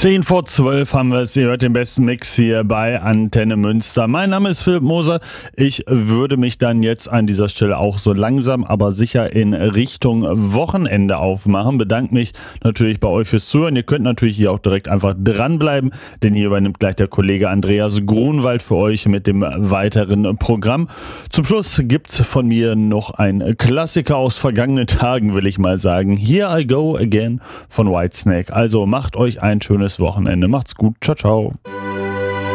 10 vor 12 haben wir es. Ihr hört den besten Mix hier bei Antenne Münster. Mein Name ist Philipp Moser. Ich würde mich dann jetzt an dieser Stelle auch so langsam, aber sicher in Richtung Wochenende aufmachen. Bedanke mich natürlich bei euch fürs Zuhören. Ihr könnt natürlich hier auch direkt einfach dranbleiben, denn hier übernimmt gleich der Kollege Andreas Grunwald für euch mit dem weiteren Programm. Zum Schluss gibt's von mir noch ein Klassiker aus vergangenen Tagen, will ich mal sagen. Here I Go Again von Whitesnake. Also macht euch ein schönes Wochenende. Macht's gut. Ciao, ciao.